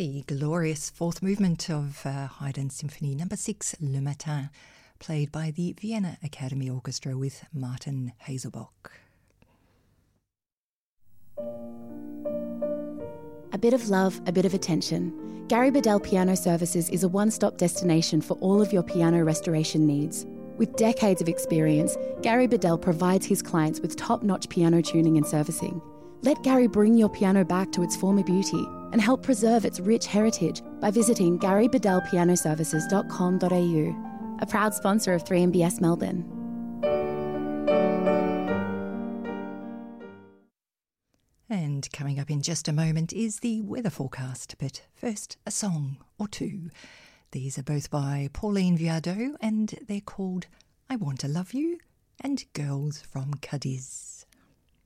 The glorious fourth movement of Haydn Symphony No. 6, Le Matin, played by the Vienna Academy Orchestra with Martin Haselbock. A bit of love, a bit of attention. Gary Bedell Piano Services is a one-stop destination for all of your piano restoration needs. With decades of experience, Gary Bedell provides his clients with top-notch piano tuning and servicing. Let Gary bring your piano back to its former beauty and help preserve its rich heritage by visiting garybedellpianoservices.com.au, a proud sponsor of 3MBS Melbourne. And coming up in just a moment is the weather forecast, but first a song or two. These are both by Pauline Viardot and they're called I Want to Love You and Girls from Cadiz.